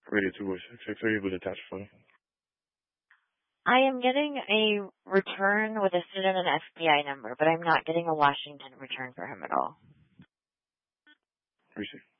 Radio 206. Are you able to attach the photo? I am getting a return with a student and FBI number, but I'm not getting a Washington return for him at all. Receive.